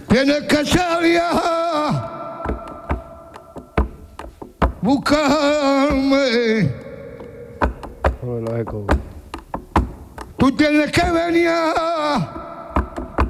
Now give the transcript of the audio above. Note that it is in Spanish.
Tienes que salir a buscarme. Los ecos. Tú tienes que venir a